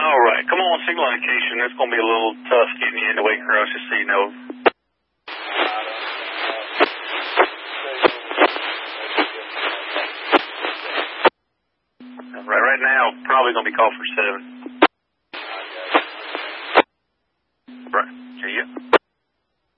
All right, come on, signal location. It's going to be a little tough getting you into Waycross, just so you know. Right now, probably going to be called for 7.